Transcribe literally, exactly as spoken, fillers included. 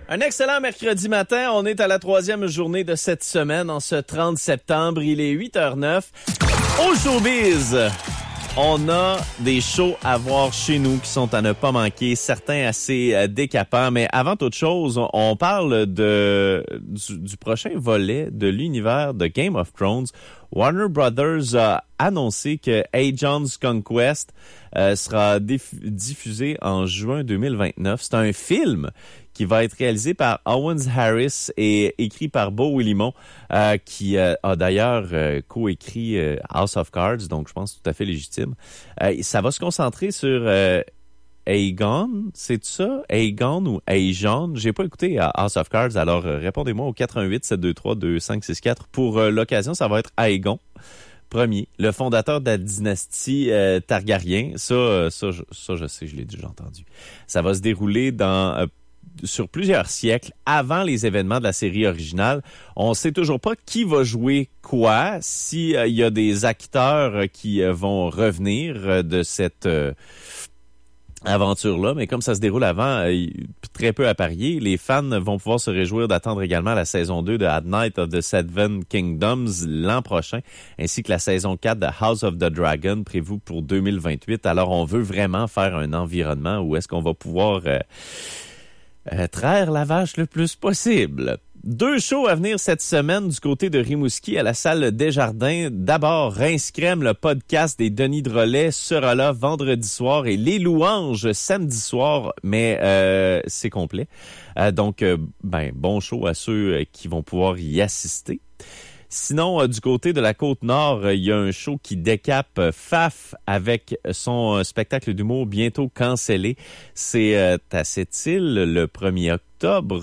Un excellent mercredi matin. On est à la troisième journée de cette semaine, en ce trente septembre. Il est huit heures neuf. Au showbiz, on a des shows à voir chez nous qui sont à ne pas manquer, certains assez euh, décapants. Mais avant toute chose, on parle de du, du prochain volet de l'univers de Game of Thrones. Warner Brothers a annoncé que Aegon's Conquest euh, sera diff- diffusé en juin deux mille vingt-neuf. C'est un film qui va être réalisé par Owen Harris et écrit par Beau Willimon, euh, qui euh, a d'ailleurs euh, coécrit euh, House of Cards, donc je pense tout à fait légitime. Euh, ça va se concentrer sur euh, Aegon, c'est ça? Aegon ou Aegon? J'ai pas écouté euh, House of Cards, alors euh, répondez-moi au quatre un huit sept deux trois deux cinq six quatre. Pour euh, l'occasion, ça va être Aegon. Premier, le fondateur de la dynastie euh, Targaryen. Ça, euh, ça, je, ça, je sais, je l'ai déjà entendu. Ça va se dérouler dans... Euh, sur plusieurs siècles avant les événements de la série originale. On sait toujours pas qui va jouer quoi, s'il euh, y a des acteurs qui euh, vont revenir euh, de cette euh, aventure-là, mais comme ça se déroule avant, euh, très peu à parier. Les fans vont pouvoir se réjouir d'attendre également la saison deux de At Night of the Seven Kingdoms l'an prochain, ainsi que la saison quatre de House of the Dragon prévue pour deux mille vingt-huit. Alors, on veut vraiment faire un environnement où est-ce qu'on va pouvoir... Euh, Euh, traire la vache le plus possible. Deux shows à venir cette semaine du côté de Rimouski à la salle Desjardins. D'abord, Rince Crème, le podcast des Denis Drolet, sera là vendredi soir et Les Louanges samedi soir, mais euh, c'est complet. Euh, donc, euh, ben bon show à ceux qui vont pouvoir y assister. Sinon, euh, du côté de la Côte-Nord, il euh, y a un show qui décape euh, Faf avec son euh, spectacle d'humour bientôt cancellé. C'est euh, à cette île le premier octobre.